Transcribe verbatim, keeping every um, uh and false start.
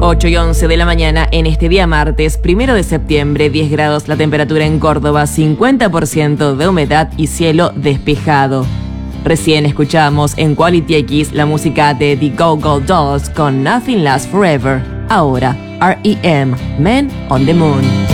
ocho y once de la mañana en este día martes, primero de septiembre, diez grados la temperatura en Córdoba, cincuenta por ciento de humedad y cielo despejado. Recién escuchamos en Quality X la música de The Go-Go Dolls con Nothing Lasts Forever. Ahora, R E M, Men on the Moon.